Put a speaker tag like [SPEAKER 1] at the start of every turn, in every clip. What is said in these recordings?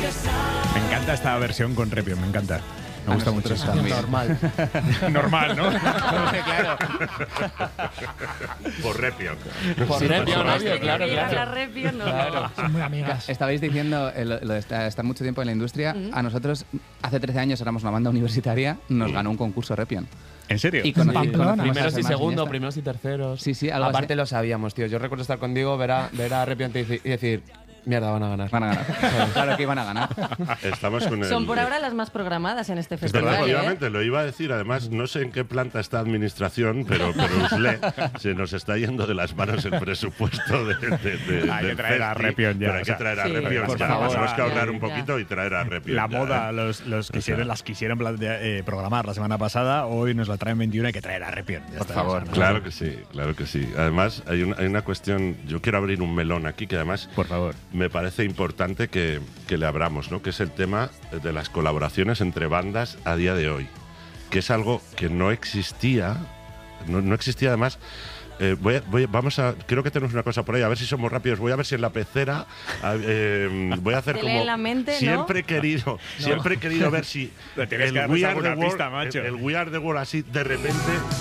[SPEAKER 1] Me encanta esta versión con Repion, me encanta. Me gusta mucho.
[SPEAKER 2] Normal.
[SPEAKER 1] Normal, ¿no?
[SPEAKER 2] Claro.
[SPEAKER 3] Por Repion.
[SPEAKER 2] Por Repion, obvio, claro.
[SPEAKER 4] La Repion, no.
[SPEAKER 2] Claro.
[SPEAKER 5] Son muy amigas.
[SPEAKER 6] Estabais diciendo lo de estar mucho tiempo en la industria. A nosotros, hace 13 años éramos una banda universitaria, nos ganó un concurso Repion.
[SPEAKER 1] ¿En serio?
[SPEAKER 6] Y
[SPEAKER 5] Pamplona.
[SPEAKER 2] Primeros y
[SPEAKER 6] más
[SPEAKER 2] segundos,
[SPEAKER 6] esta.
[SPEAKER 2] primeros y terceros.
[SPEAKER 6] Sí, algo
[SPEAKER 2] Aparte
[SPEAKER 6] así.
[SPEAKER 2] lo sabíamos, tío. Yo recuerdo estar contigo, ver a Repion y decir, mierda, van a ganar.
[SPEAKER 6] Van a ganar. Claro que iban a ganar.
[SPEAKER 3] Estamos con el...
[SPEAKER 4] Son por ahora las más programadas en este
[SPEAKER 3] Es
[SPEAKER 4] festival.
[SPEAKER 3] verdad,
[SPEAKER 4] ¿eh?
[SPEAKER 3] efectivamente, lo iba a decir. Además, no sé en qué planta está administración, pero USLE se nos está yendo de las manos el presupuesto de
[SPEAKER 1] Hay que traer a Repion ya,
[SPEAKER 3] Pero hay
[SPEAKER 1] o
[SPEAKER 3] que
[SPEAKER 1] sea,
[SPEAKER 3] traer a
[SPEAKER 4] sí,
[SPEAKER 3] Repion.
[SPEAKER 1] por
[SPEAKER 3] Ya,
[SPEAKER 1] favor.
[SPEAKER 3] tenemos que ahorrar
[SPEAKER 4] Ya,
[SPEAKER 3] un poquito y traer a Repion.
[SPEAKER 1] La
[SPEAKER 3] ya,
[SPEAKER 1] moda,
[SPEAKER 3] ¿eh?
[SPEAKER 1] las quisieron programar la semana pasada, hoy nos la traen 21, hay que traer a Repion. Ya
[SPEAKER 6] Por
[SPEAKER 1] está,
[SPEAKER 6] favor.
[SPEAKER 1] o sea, no-
[SPEAKER 3] Claro que sí, claro que sí. Además, hay una cuestión, yo quiero abrir un melón aquí que además
[SPEAKER 1] Por favor.
[SPEAKER 3] me parece importante que le abramos, ¿no? Que es el tema de las colaboraciones entre bandas a día de hoy, que es algo que no existía, no existía además. Creo que tenemos una cosa por ahí, a ver si somos rápidos. Voy a ver si en la pecera voy a hacer
[SPEAKER 4] Te lee
[SPEAKER 3] como
[SPEAKER 4] la mente, ¿no?
[SPEAKER 3] siempre he querido ver si
[SPEAKER 1] Pero tienes que darnos alguna pista, macho.
[SPEAKER 3] el We Are the World así de repente.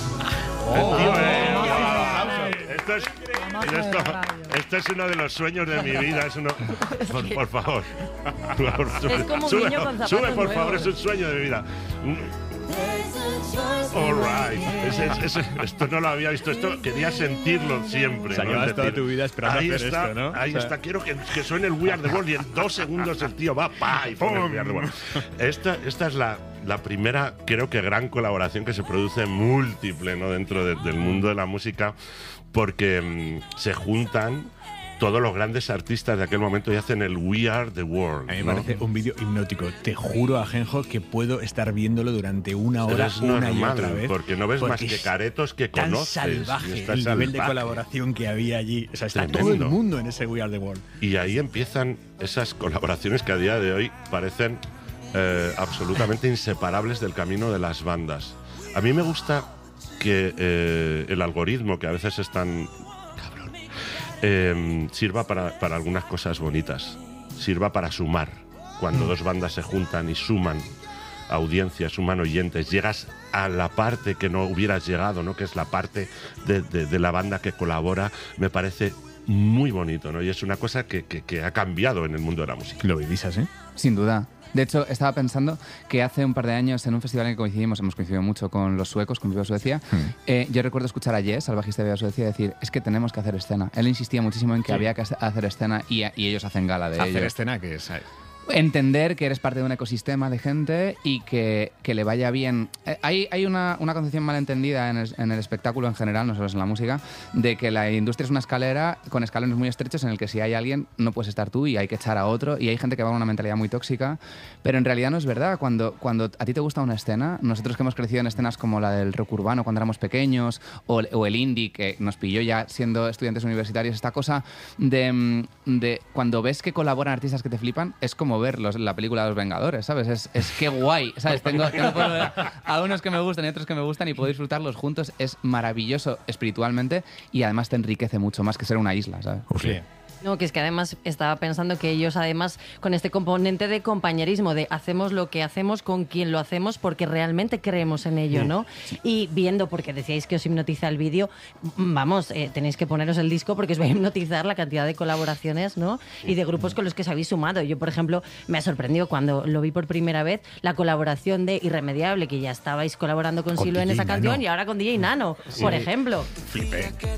[SPEAKER 3] Esto es uno de los sueños de mi vida. Es uno, por favor.
[SPEAKER 4] Es como un niño con zapatos
[SPEAKER 3] sube, por favor,
[SPEAKER 4] nuevos.
[SPEAKER 3] es un sueño de mi vida. All right. Esto no lo había visto, esto quería sentirlo siempre.
[SPEAKER 1] O sea,
[SPEAKER 3] ¿no?
[SPEAKER 1] llevas
[SPEAKER 3] Es
[SPEAKER 1] toda
[SPEAKER 3] decir,
[SPEAKER 1] tu vida esperando
[SPEAKER 3] ahí
[SPEAKER 1] hacer
[SPEAKER 3] está,
[SPEAKER 1] esto, ¿no?
[SPEAKER 3] Ahí
[SPEAKER 1] O sea,
[SPEAKER 3] está, quiero que suene el We Are the World y en 2 segundos el tío va, ¡pa! Y pone el We Are the World. Esta es la primera, creo que gran colaboración que se produce múltiple, ¿no? Dentro del mundo de la música, porque se juntan todos los grandes artistas de aquel momento y hacen el We Are the World.
[SPEAKER 1] A mí me
[SPEAKER 3] ¿no?
[SPEAKER 1] parece un vídeo hipnótico. Te juro, Ajenjo, que puedo estar viéndolo durante una hora,
[SPEAKER 3] Es
[SPEAKER 1] una y
[SPEAKER 3] normal,
[SPEAKER 1] otra vez.
[SPEAKER 3] porque no ves más
[SPEAKER 1] porque
[SPEAKER 3] que
[SPEAKER 1] es
[SPEAKER 3] caretos que
[SPEAKER 1] tan
[SPEAKER 3] conoces.
[SPEAKER 1] salvaje
[SPEAKER 3] y está
[SPEAKER 1] el nivel de
[SPEAKER 3] salvaje.
[SPEAKER 1] colaboración que había allí. O sea, está todo
[SPEAKER 3] Tremendo.
[SPEAKER 1] el mundo en ese We Are the World.
[SPEAKER 3] Y ahí empiezan esas colaboraciones que a día de hoy parecen absolutamente inseparables del camino de las bandas. A mí me gusta que el algoritmo, que a veces es tan cabrón, sirva para algunas cosas bonitas, sirva para sumar. Cuando dos bandas se juntan y suman audiencias, suman oyentes, llegas a la parte que no hubieras llegado, ¿no? Que es la parte de la banda que colabora. Me parece muy bonito, ¿no? Y es una cosa que ha cambiado en el mundo de la música.
[SPEAKER 1] Lo vivís así.
[SPEAKER 6] Sin duda. De hecho, estaba pensando que hace un par de años en un festival en que coincidimos, hemos coincidido mucho con los suecos, con Viva Suecia, yo recuerdo escuchar a Jess, al bajista de Viva Suecia, decir, es que tenemos que hacer escena. Él insistía muchísimo en que había que hacer escena y ellos hacen gala de
[SPEAKER 1] Hacer
[SPEAKER 6] ello.
[SPEAKER 1] escena que es...
[SPEAKER 6] Entender que eres parte de un ecosistema de gente y que le vaya bien. Hay una concepción malentendida en el espectáculo en general, no solo en la música, de que la industria es una escalera con escalones muy estrechos en el que si hay alguien no puedes estar tú y hay que echar a otro, y hay gente que va con una mentalidad muy tóxica, pero en realidad no es verdad. Cuando a ti te gusta una escena, nosotros que hemos crecido en escenas como la del rock urbano cuando éramos pequeños o el indie que nos pilló ya siendo estudiantes universitarios, esta cosa de cuando ves que colaboran artistas que te flipan, es como ver la película de Los Vengadores, ¿sabes? Es que guay, ¿sabes? Tengo a unos que me gustan y otros que me gustan y puedo disfrutarlos juntos. Es maravilloso espiritualmente y además te enriquece mucho más que ser una isla, ¿sabes?
[SPEAKER 1] Sí.
[SPEAKER 4] No, que es que además estaba pensando que ellos además con este componente de compañerismo, de hacemos lo que hacemos con quien lo hacemos porque realmente creemos en ello, ¿no? Y viendo, porque decíais que os hipnotiza el vídeo, vamos, tenéis que poneros el disco porque os va a hipnotizar la cantidad de colaboraciones, ¿no? Y de grupos con los que os habéis sumado. Yo, por ejemplo, me ha sorprendido cuando lo vi por primera vez la colaboración de Irremediable, que ya estabais colaborando con Silo en
[SPEAKER 1] DJ
[SPEAKER 4] esa canción
[SPEAKER 1] Nano.
[SPEAKER 4] y ahora con DJ Nano, por ejemplo.
[SPEAKER 1] Flipé.